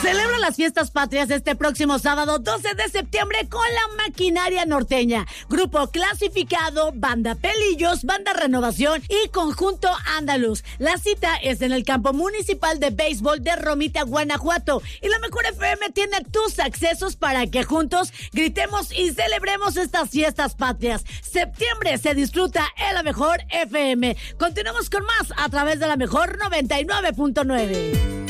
Celebra las fiestas patrias este próximo sábado 12 de septiembre con la Maquinaria Norteña, Grupo Clasificado, Banda Pelillos, Banda Renovación y Conjunto Andaluz. La cita es en el campo municipal de béisbol de Romita, Guanajuato. Y la Mejor FM tiene tus accesos para que juntos gritemos y celebremos estas fiestas patrias. Septiembre se disfruta en la Mejor FM. Continuamos con más a través de la Mejor 99.9.